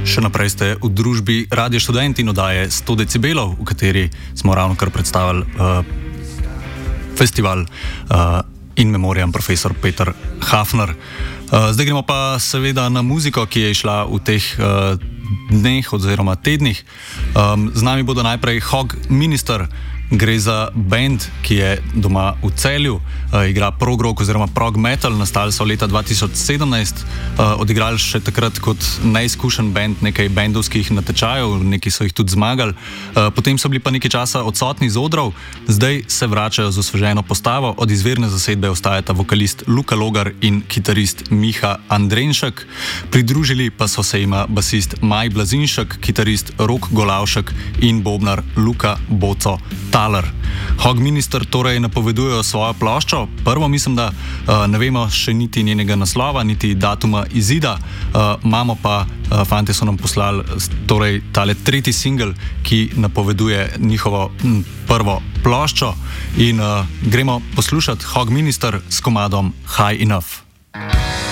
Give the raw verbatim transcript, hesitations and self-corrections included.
Še naprej ste v družbi Radio Študent in oddaje sto decibelov, v kateri smo ravno kar predstavili uh, festival uh, In Memoriam profesor Peter Hafner. Uh, zdaj gremo pa seveda na muziko, ki je išla v teh uh, dneh oziroma tednih. Um, z nami bodo najprej Hog Minister. Gre za band, ki je doma v Celju, uh, igra prog rock oziroma prog metal, nastali so leta dva tisoč sedemnajst, uh, odigrali še takrat kot neizkušen band nekaj bendovskih natečajev, neki so jih tudi zmagali, uh, potem so bili pa nekaj časa odsotni z odrov, zdaj se vračajo z osveženo postavo, od izvirne zasedbe ostajata vokalist Luka Logar in kitarist Miha Andrenšek, pridružili pa so se jima basist Maj Blazinšek, kitarist Rok Golavšek in bobnar Luka Boco Taler. Hog Minister torej napovedujejo svojo ploščo. Prvo mislim, da uh, ne vemo še niti njenega naslova, niti datuma izida. Uh, imamo pa, uh, fantje so nam poslali torej tale tretji singel, ki napoveduje njihovo m, prvo ploščo. In uh, gremo poslušati Hog Minister s komadom High Enough.